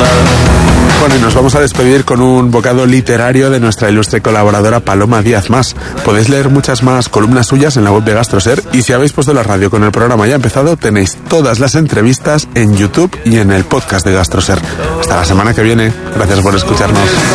Bueno, y nos vamos a despedir con un bocado literario de nuestra ilustre colaboradora Paloma Díaz Mas. Podéis leer muchas más columnas suyas en la web de GastroSer, y si habéis puesto la radio con el programa ya empezado, tenéis todas las entrevistas en YouTube y en el podcast de GastroSer. Hasta la semana que viene. Gracias por escucharnos.